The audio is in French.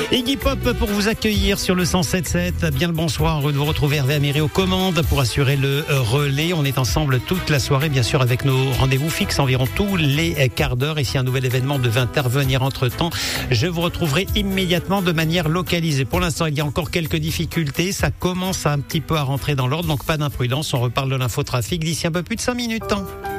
Iggy Pop pour vous accueillir sur le 107.7. Bien le bonsoir, heureux de vous retrouver. Hervé Améré aux commandes pour assurer le relais. On est ensemble toute la soirée, bien sûr, avec nos rendez-vous fixes environ tous les quarts d'heure. Et si un nouvel événement devait intervenir entre-temps, je vous retrouverai immédiatement de manière localisée. Pour l'instant, il y a encore quelques difficultés. Ça commence un petit peu à rentrer dans l'ordre, donc pas d'imprudence. On reparle de l'infotrafic d'ici un peu plus de 5 minutes.